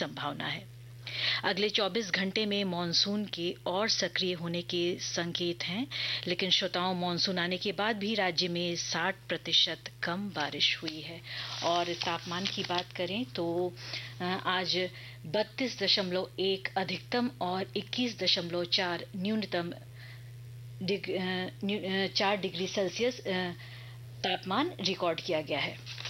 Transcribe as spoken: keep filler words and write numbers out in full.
संभावना है। अगले चौबीस घंटे में मॉनसून के और सक्रिय होने के संकेत हैं, लेकिन श्रोताओं, मॉनसून आने के बाद भी राज्य में साठ प्रतिशत कम बारिश हुई है। और तापमान की बात करें तो आज बत्तीस दशमलव एक अधिकतम और इक्कीस दशमलव चार न्यूनतम डिग, चार डिग्री सेल्सियस तापमान रिकॉर्ड किया गया है।